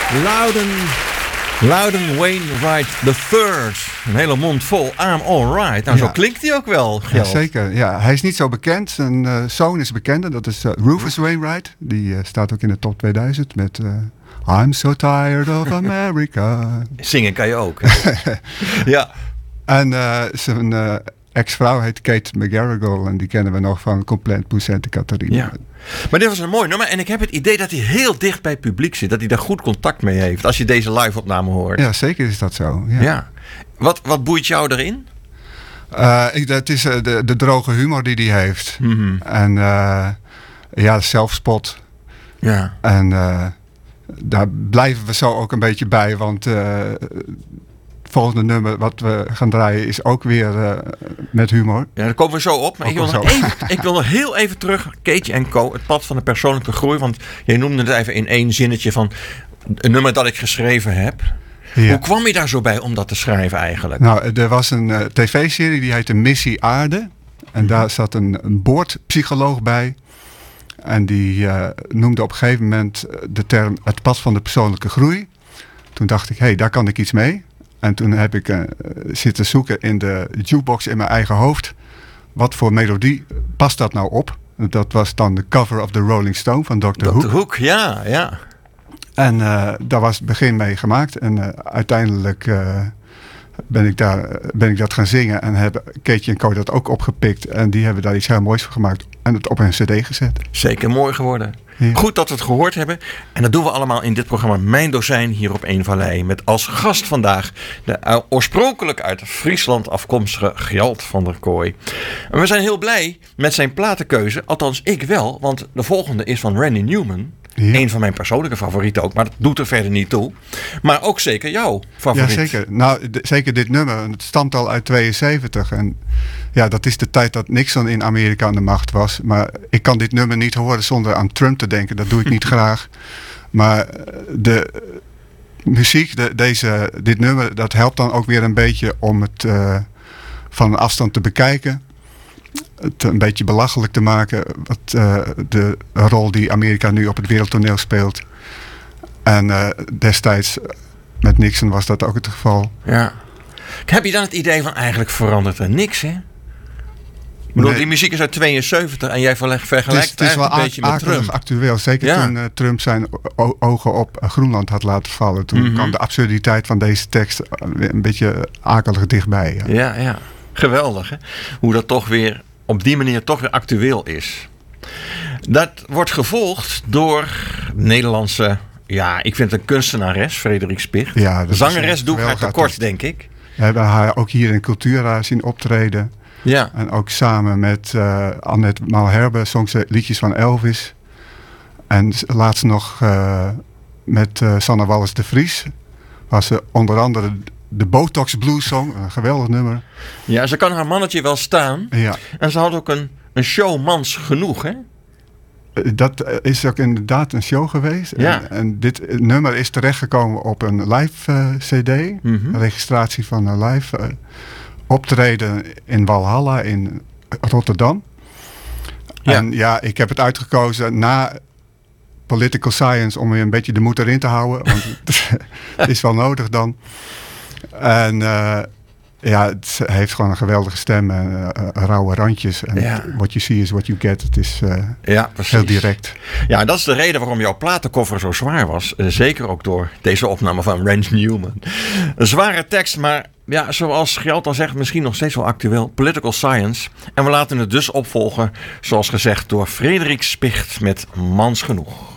Loudon Wainwright III. Een hele mond vol. I'm alright. Nou, zo klinkt hij ook wel. Ja, zeker. Ja, hij is niet zo bekend. Zijn zoon is bekender. Dat is Rufus Wainwright. Die staat ook in de top 2000 met... I'm so tired of America. Zingen kan je ook. Ja. En zijn ex-vrouw heet Kate McGarrigle. En die kennen we nog van Complete Poussin Catharina. Ja. Maar dit was een mooi nummer. En ik heb het idee dat hij heel dicht bij het publiek zit. Dat hij daar goed contact mee heeft. Als je deze live-opname hoort. Ja, zeker is dat zo. Ja. Wat boeit jou erin? Het is de droge humor die hij heeft. Mm-hmm. En zelfspot. Ja. En daar blijven we zo ook een beetje bij. Want het volgende nummer wat we gaan draaien is ook weer met humor. Ja, daar komen we zo op. Maar ik wil nog heel even terug. Keetje & Co. Het pad van de persoonlijke groei. Want je noemde het even in één zinnetje van een nummer dat ik geschreven heb. Ja. Hoe kwam je daar zo bij om dat te schrijven eigenlijk? Nou, er was een tv-serie die heette Missie Aarde. En daar zat een boordpsycholoog bij. En die noemde op een gegeven moment de term het pad van de persoonlijke groei. Toen dacht ik, daar kan ik iets mee. En toen heb ik zitten zoeken in de jukebox in mijn eigen hoofd. Wat voor melodie past dat nou op? Dat was dan de cover of the Rolling Stone van Dr. Hook. Dr. Hook, ja. En daar was het begin mee gemaakt. En uiteindelijk ben ik dat gaan zingen. En hebben Keetje & Co dat ook opgepikt. En die hebben daar iets heel moois van gemaakt. En het op een cd gezet. Zeker mooi geworden. Ja. Goed dat we het gehoord hebben. En dat doen we allemaal in dit programma Mijn Dozijn hier op Eén Vallei. Met als gast vandaag de oorspronkelijk uit Friesland afkomstige Gjalt van der Kooi. En we zijn heel blij met zijn platenkeuze. Althans ik wel. Want de volgende is van Randy Newman. Ja. Een van mijn persoonlijke favorieten ook. Maar dat doet er verder niet toe. Maar ook zeker jouw favoriet. Ja, zeker. Nou, zeker dit nummer. Het stamt al uit 72. En ja, dat is de tijd dat Nixon in Amerika aan de macht was. Maar ik kan dit nummer niet horen zonder aan Trump te denken. Dat doe ik niet graag. Maar de muziek, dit nummer, dat helpt dan ook weer een beetje om het van een afstand te bekijken. Het een beetje belachelijk te maken. De rol die Amerika nu op het wereldtoneel speelt. En destijds met Nixon was dat ook het geval. Ja. Heb je dan het idee van eigenlijk verandert er niks, hè? Ik bedoel, die muziek is uit 72 en jij vergelijkt het eigenlijk een beetje met Trump. Actueel. Zeker toen Trump zijn ogen op Groenland had laten vallen. Toen kwam de absurditeit van deze tekst een beetje akelig dichtbij. Ja. Geweldig, hè? Hoe dat toch weer op die manier toch weer actueel is. Dat wordt gevolgd door Nederlandse, ik vind het een kunstenares, Frederik Spicht. Ja, zangeres doe ik haar tekort, denk ik. We hebben haar ook hier in Cultura zien optreden. Ja. En ook samen met Annette Malherbe zong ze liedjes van Elvis. En laatst nog met Sanne Wallis de Vries was ze onder andere de Botox Blues Song, een geweldig nummer. Ja, ze kan haar mannetje wel staan. Ja. En ze had ook een show Mans Genoeg, hè? Dat is ook inderdaad een show geweest. Ja. En dit nummer is terechtgekomen op een live cd. Een registratie van een live optreden in Walhalla in Rotterdam. Ja. En ik heb het uitgekozen na Political Science om weer een beetje de moed erin te houden. Want het is wel nodig dan. En het heeft gewoon een geweldige stem en rauwe randjes. En what you see is what you get. Het is heel direct. Ja, dat is de reden waarom jouw platenkoffer zo zwaar was. Zeker ook door deze opname van Randy Newman. Een zware tekst, maar zoals Gjalt al zegt, misschien nog steeds wel actueel. Political Science. En we laten het dus opvolgen, zoals gezegd, door Frederik Spicht met Mans Genoeg.